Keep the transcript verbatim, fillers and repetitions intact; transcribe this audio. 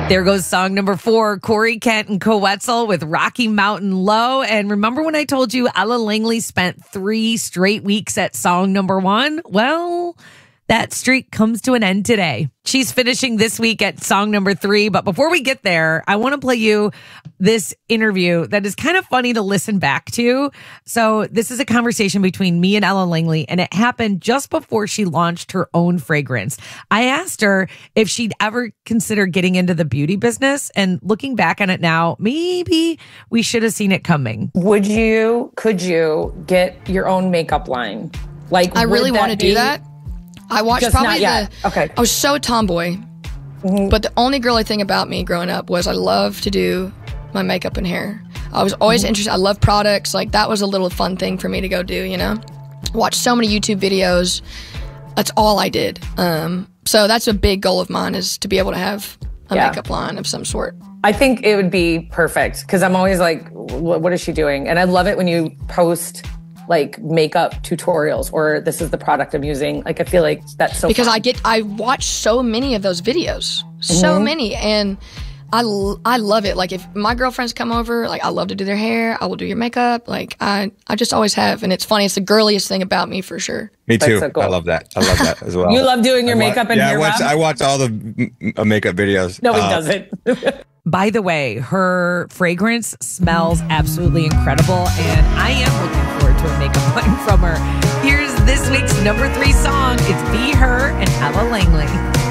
There goes song number four, Corey Kent and Coetzel with Rocky Mountain Low. And remember when I told you Ella Langley spent three straight weeks at song number one? Well, that streak comes to an end today. She's finishing this week at song number three. But before we get there, I want to play you this interview that is kind of funny to listen back to. So this is a conversation between me and Ella Langley, and it happened just before she launched her own fragrance. I asked her if she'd ever consider getting into the beauty business, and looking back on it now, maybe we should have seen it coming. Would you, could you get your own makeup line? Like, I really want to do that. I watched Just probably not yet. the. Okay. I was so tomboy, Mm-hmm. but the only girly thing about me growing up was I loved to do my makeup and hair. I was always Mm-hmm. interested. I love products. Like that was a little fun thing for me to go do. You know, watch so many YouTube videos. That's all I did. Um, so that's a big goal of mine is to be able to have a Yeah. makeup line of some sort. I think it would be perfect because I'm always like, what, what is she doing? And I love it when you post like makeup tutorials or this is the product I'm using. Like, I feel like that's so because fun. I get, I watch so many of those videos, so Mm-hmm. many. And I, l- I love it. Like if my girlfriends come over, like I love to do their hair. I will do your makeup. Like I, I just always have. And it's funny. It's the girliest thing about me for sure. Me too. That's so cool. I love that. I love that as well. You love doing your I wa- makeup and yeah, hair, I watch, Rob? I watch all the m- m- makeup videos. No, he Uh, doesn't. By the way, her fragrance smells absolutely incredible, and I am looking forward to a makeup line from her. Here's this week's number three song. It's Be Her and Ella Langley.